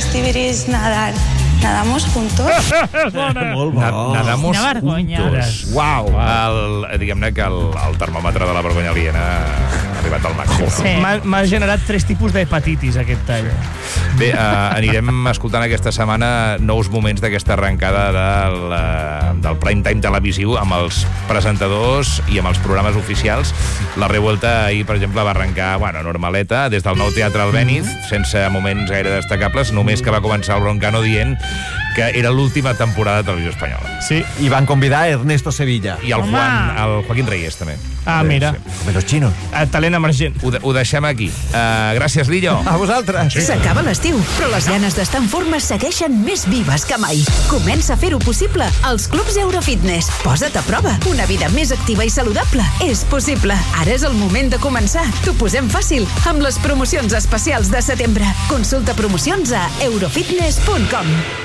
deberíais nadar. ¿Nadamos juntos? Molt bo. Nadamos Quina vergonya. juntos. Uau. Diguem-ne que el termòmetre de la vergonya aliena ha arribat al màxim. No? Sí. M'ha generat 3 tipus d'hepatitis, aquest tall. Bé, anirem escoltant aquesta setmana nous moments d'aquesta arrencada del prime time televisiu amb els presentadors i amb els programes oficials. La Revuelta ahir, per exemple, va arrencar, normaleta, des del Nou Teatre Albéniz, sense moments gaire destacables, només que va començar el Broncano dient que era l'última temporada de Televisió Espanyola. Sí, i van convidar Ernesto Sevilla. I el Joaquín Reyes, també. Ah, mira. Com els xinos. Talent emergent. Ho deixem aquí. Gràcies, Lillo. A vosaltres. S'acaba l'estiu, però les ganes d'estar en forma segueixen més vives que mai. Comença a fer-ho possible als clubs Eurofitness. Posa't a prova. Una vida més activa i saludable és possible. Ara és el moment de començar. T'ho posem fàcil amb les promocions especials de setembre. Consulta promocions a eurofitness.com.